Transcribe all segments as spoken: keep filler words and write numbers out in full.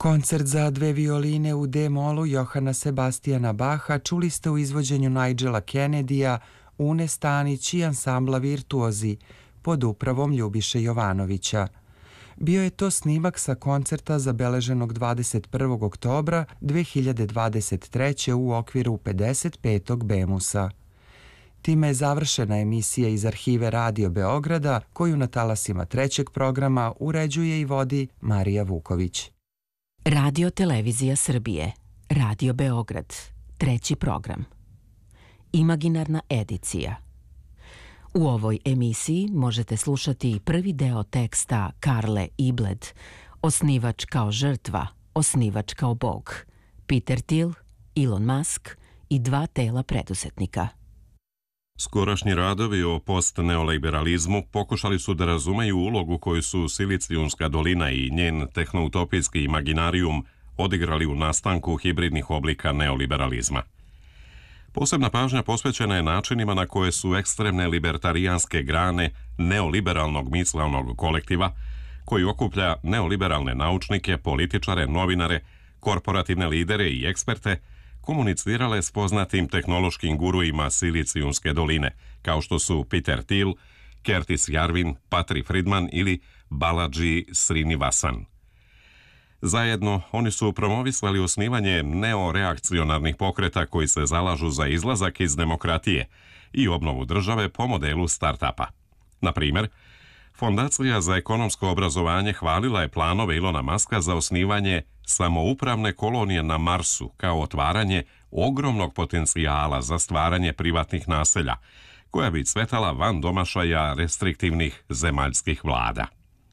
Koncert za dve violine u D-molu Johana Sebastijana Baha čuli ste u izvođenju Nigela Kennedya, Une Stanić i ansambla Virtuozi pod upravom Ljubiše Jovanovića. Bio je to snimak sa koncerta zabeleženog dvadeset prvog oktobra dve hiljade dvadeset treće. u okviru pedeset petog Bemusa. Time je završena emisija iz arhive Radio Beograda, koju na talasima trećeg programa uređuje i vodi Marija Vuković. Radio Televizija Srbije, Radio Beograd, treći program. Imaginarna edicija. U ovoj emisiji možete slušati prvi deo teksta Karle Ibled, Osnivač kao žrtva, osnivač kao Bog, Peter Thiel, Elon Musk i dva tela preduzetnika. Skorašnji radovi o post-neoliberalizmu pokušali su da razumeju ulogu koju su Silicijumska dolina i njen tehnoutopijski imaginarijum odigrali u nastanku hibridnih oblika neoliberalizma. Posebna pažnja posvećena je načinima na koje su ekstremne libertarijanske grane neoliberalnog mislanog kolektiva, koji okuplja neoliberalne naučnike, političare, novinare, korporativne lidere i eksperte, komunicirale s poznatim tehnološkim guruima Silicijumske doline, kao što su Peter Thiel, Curtis Yarvin, Patri Friedman ili Balaji Srinivasan. Zajedno, oni su promovisali osnivanje neoreakcionarnih pokreta koji se zalažu za izlazak iz demokratije i obnovu države po modelu start-upa. Na primjer, Fondacija za ekonomsko obrazovanje hvalila je planove Elona Muska za osnivanje samoupravne kolonije na Marsu kao otvaranje ogromnog potencijala za stvaranje privatnih naselja, koja bi cvetala van domašaja restriktivnih zemaljskih vlada.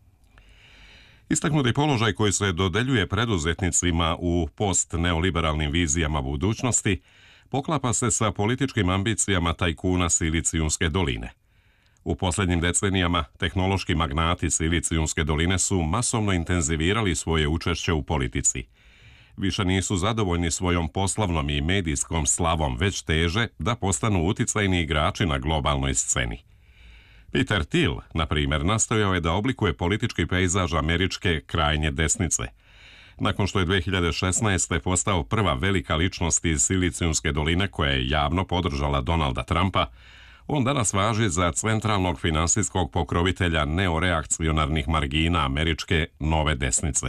Istaknuti položaj koji se dodeljuje preduzetnicima u post-neoliberalnim vizijama budućnosti poklapa se sa političkim ambicijama tajkuna Silicijumske doline. U posljednjim decenijama tehnološki magnati Silicijumske doline su masovno intenzivirali svoje učešće u politici. Više nisu zadovoljni svojom poslovnom i medijskom slavom, već teže da postanu uticajni igrači na globalnoj sceni. Peter Thiel, na primjer, nastojao je da oblikuje politički pejzaž američke krajnje desnice. Nakon što je dve hiljade šesnaeste. postao prva velika ličnost iz Silicijumske doline koja je javno podržala Donalda Trumpa, on danas važi za centralnog finansijskog pokrovitelja neoreakcionarnih margina američke nove desnice.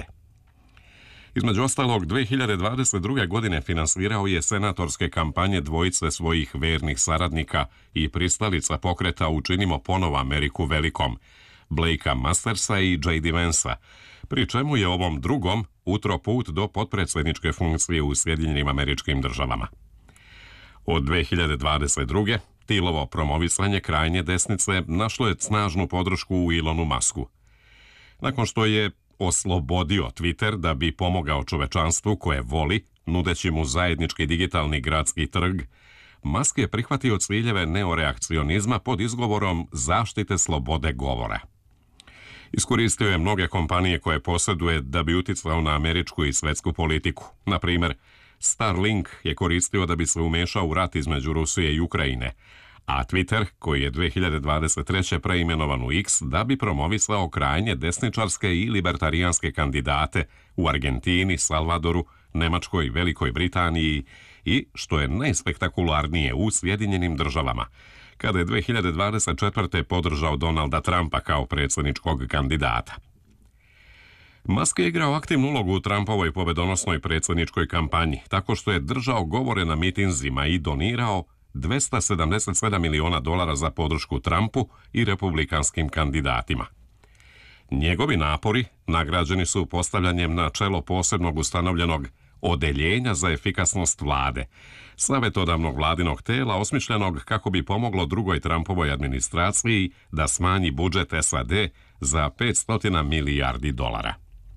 Između ostalog, dve hiljade dvadeset druge. godine finansirao je senatorske kampanje dvojice svojih vernih saradnika i pristalica pokreta Učinimo ponovo Ameriku velikom, Blakea Mastersa i J D Vansa, pri čemu je ovom drugom utro put do potpredsjedničke funkcije u Sjedinjenim Američkim Državama. Od dve hiljade dvadeset druge. Thielovo promovisanje krajnje desnice našlo je snažnu podršku u Elonu Musku. Nakon što je oslobodio Twitter da bi pomogao čovečanstvu koje voli, nudeći mu zajednički digitalni gradski trg, Musk je prihvatio ciljeve neoreakcionizma pod izgovorom zaštite slobode govora. Iskoristio je mnoge kompanije koje posjeduje da bi uticao na američku i svetsku politiku. Na primjer, Starlink je koristio da bi se umešao u rat između Rusije i Ukrajine, a Twitter, koji je dve hiljade dvadeset treće. preimenovan u X, da bi promovisao krajnje desničarske i libertarijanske kandidate u Argentini, Salvadoru, Nemačkoj, Velikoj Britaniji i, što je najspektakularnije, u Sjedinjenim Državama, kada je dve hiljade dvadeset četvrte. podržao Donalda Trumpa kao predsjedničkog kandidata. Musk je igrao aktivnu ulogu u Trumpovoj pobedonosnoj predsjedničkoj kampanji, tako što je držao govore na mitinzima i donirao dvesta sedamdeset sedam miliona dolara za podršku Trumpu i republikanskim kandidatima. Njegovi napori nagrađeni su postavljanjem na čelo posebnog ustanovljenog Odeljenja za efikasnost vlade, savjetodavnog vladinog tela osmišljenog kako bi pomoglo drugoj Trumpovoj administraciji da smanji budžet S A D za petsto milijardi dolara.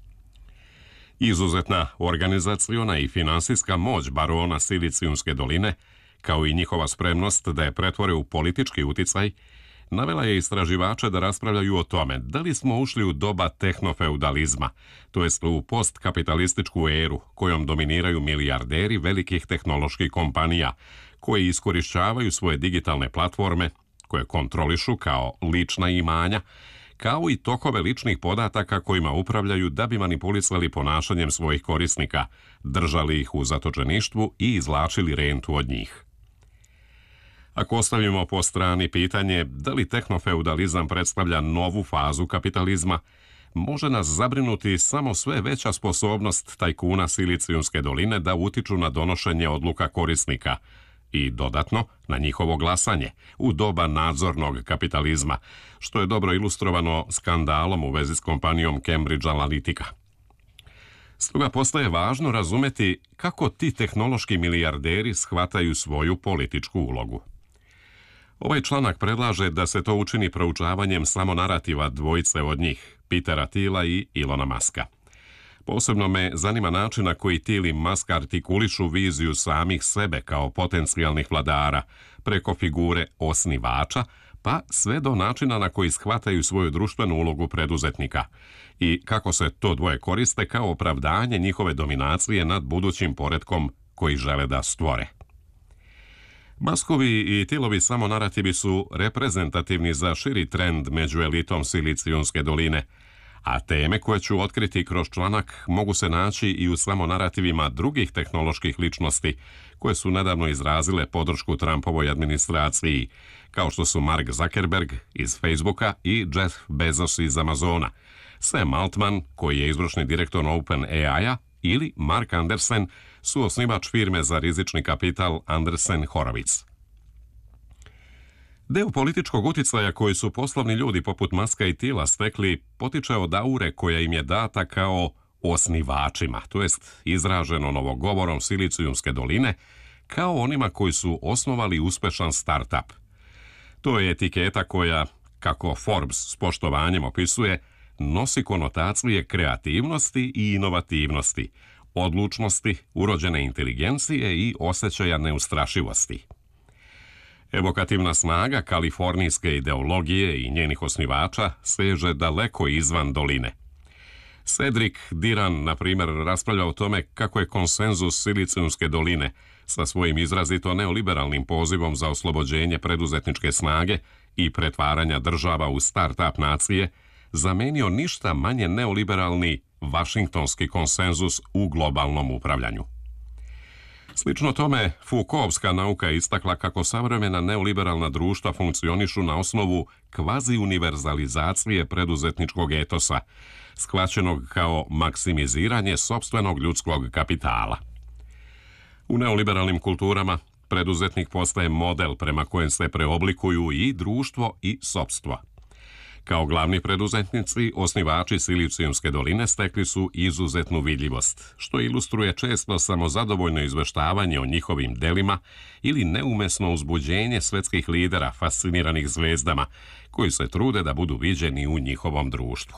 Izuzetna organizaciona i finansijska moć barona Silicijumske doline, kao i njihova spremnost da je pretvore u politički uticaj, navela je istraživače da raspravljaju o tome da li smo ušli u doba tehnofeudalizma, to jest u postkapitalističku eru kojom dominiraju milijarderi velikih tehnoloških kompanija, koji iskorišćavaju svoje digitalne platforme, koje kontrolišu kao lična imanja, kao i tokove ličnih podataka kojima upravljaju da bi manipulisali ponašanjem svojih korisnika, držali ih u zatočeništvu i izvlačili rentu od njih. Ako ostavimo po strani pitanje da li tehnofeudalizam predstavlja novu fazu kapitalizma, može nas zabrinuti samo sve veća sposobnost tajkuna Silicijumske doline da utiču na donošenje odluka korisnika i dodatno na njihovo glasanje u doba nadzornog kapitalizma, što je dobro ilustrovano skandalom u vezi s kompanijom Cambridge Analytica. Stoga postaje važno razumeti kako ti tehnološki milijarderi shvataju svoju političku ulogu. Ovaj članak predlaže da se to učini proučavanjem samo narativa dvojice od njih, Petera Thiela i Ilona Muska. Posebno me zanima način na koji Thiel i Musk artikulišu viziju samih sebe kao potencijalnih vladara, preko figure osnivača, pa sve do načina na koji shvataju svoju društvenu ulogu preduzetnika i kako se to dvoje koriste kao opravdanje njihove dominacije nad budućim poretkom koji žele da stvore. Muskovi i Thielovi samo narativi su reprezentativni za širi trend među elitom Silicijumske doline, a teme koje ću otkriti kroz članak mogu se naći i u samo narativima drugih tehnoloških ličnosti koje su nedavno izrazile podršku Trumpovoj administraciji, kao što su Mark Zuckerberg iz Facebooka i Jeff Bezos iz Amazona, Sam Altman, koji je izvršni direktor OpenAI-a, ili Mark Andersen, suosnivač firme za rizični kapital Andreessen Horowitz. Deo političkog utjecaja koji su poslovni ljudi poput Muska i Thiela stekli potiče od aure koja im je data kao osnivačima, to jest izraženo novogovorom Silicijumske doline, kao onima koji su osnovali uspešan startup. To je etiketa koja, kako Forbes s poštovanjem opisuje, nosi konotacije kreativnosti i inovativnosti, odlučnosti, urođene inteligencije i osjećaja neustrašivosti. Evokativna snaga kalifornijske ideologije i njenih osnivača seže daleko izvan doline. Cedric Diran, na primjer, raspravlja o tome kako je konsenzus Silicijumske doline sa svojim izrazito neoliberalnim pozivom za oslobođenje preduzetničke snage i pretvaranja država u start-up nacije zamenio ništa manje neoliberalni vašingtonski konsenzus u globalnom upravljanju. Slično tome, Foucaultska nauka je istakla kako savremena neoliberalna društva funkcionišu na osnovu kvazi-univerzalizacije preduzetničkog etosa, shvaćenog kao maksimiziranje sopstvenog ljudskog kapitala. U neoliberalnim kulturama preduzetnik postaje model prema kojem se preoblikuju i društvo i sopstvo. Kao glavni preduzetnici, osnivači Silicijumske doline stekli su izuzetnu vidljivost, što ilustruje često samozadovoljno izveštavanje o njihovim delima ili neumesno uzbuđenje svetskih lidera fasciniranih zvezdama, koji se trude da budu viđeni u njihovom društvu.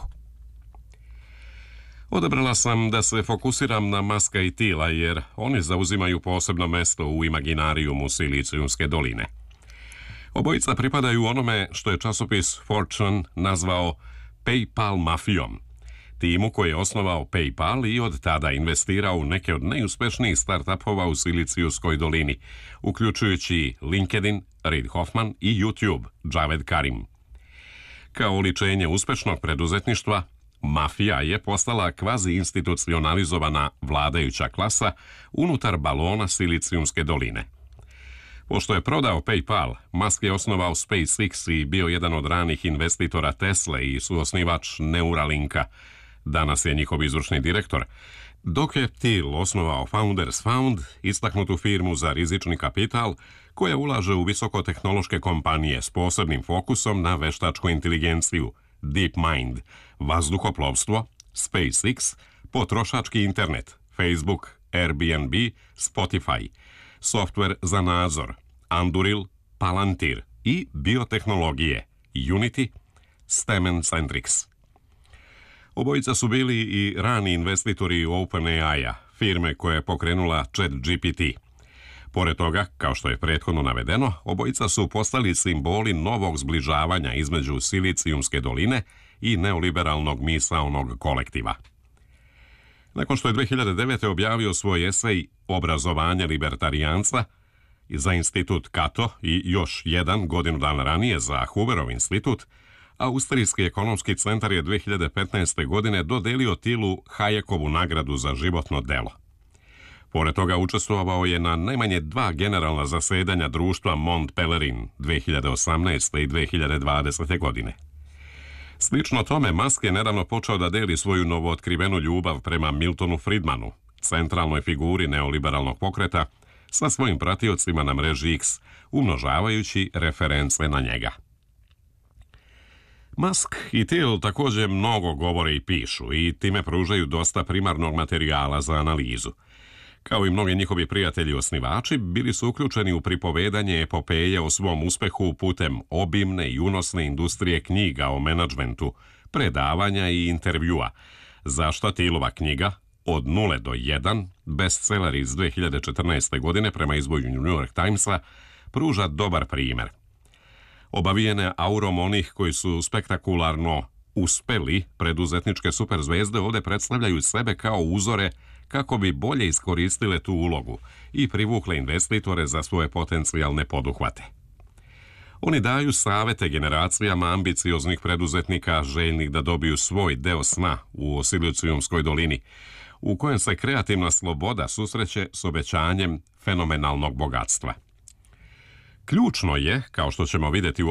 Odabrala sam da se fokusiram na Muska i Thiela jer oni zauzimaju posebno mesto u imaginarijumu Silicijumske doline. Obojica pripadaju onome što je časopis Fortune nazvao PayPal mafijom, timu koji je osnovao PayPal i od tada investirao u neke od najuspešnijih startupova u Silicijumskoj dolini, uključujući LinkedIn, Reid Hoffman i YouTube, Javed Karim. Kao oličenje uspešnog preduzetništva, mafija je postala kvazi-institucionalizovana vladajuća klasa unutar balona Silicijumske doline. Pošto je prodao PayPal, Musk je osnovao SpaceX i bio jedan od ranih investitora Tesle i suosnivač Neuralinka. Danas je njihov izvršni direktor. Dok je Thiel osnovao Founders Fund, istaknutu firmu za rizični kapital, koja ulaže u visokotehnološke kompanije s posebnim fokusom na veštačku inteligenciju, DeepMind, vazduhoplovstvo, SpaceX, potrošački internet, Facebook, Airbnb, Spotify, softver za nadzor, Anduril, Palantir i biotehnologije, Unity, Stemen Centrix. Obojica su bili i rani investitori OpenAI-a, firme koja je pokrenula ChatGPT. Pored toga, kao što je prethodno navedeno, obojica su postali simboli novog zbližavanja između Silicijumske doline i neoliberalnog misaonog kolektiva. Nakon što je dve hiljade devete. objavio svoj esej Obrazovanje libertarijanca za institut Cato i još jedan godinu dana ranije za Hooverov institut, Austrijski ekonomski centar je dve hiljade petnaeste. godine dodelio Thielu Hayekovu nagradu za životno delo. Pored toga učestvovao je na najmanje dva generalna zasedanja društva Mont Pelerin dve hiljade osamnaeste. i dve hiljade dvadesete. godine. Slično tome, Musk je nedavno počeo da deli svoju novootkrivenu ljubav prema Miltonu Friedmanu, centralnoj figuri neoliberalnog pokreta, sa svojim pratiocima na mreži X, umnožavajući reference na njega. Musk i Thiel također mnogo govore i pišu i time pružaju dosta primarnog materijala za analizu. Kao i mnogi njihovi prijatelji osnivači, bili su uključeni u pripovedanje epopeje o svom uspehu putem obimne i unosne industrije knjiga o menadžmentu, predavanja i intervjua, za što Thielova knjiga Od nule do jedan, bestseller iz dve hiljade četrnaeste. godine prema izboju New York Timesa, pruža dobar primjer. Obavijene aurom onih koji su spektakularno uspeli preduzetničke superzvezde ovdje predstavljaju sebe kao uzore kako bi bolje iskoristile tu ulogu i privukle investitore za svoje potencijalne poduhvate. Oni daju savete generacijama ambicioznih preduzetnika željnih da dobiju svoj deo sna u Silicijumskoj dolini, u kojem se kreativna sloboda susreće s obećanjem fenomenalnog bogatstva. Ključno je, kao što ćemo vidjeti u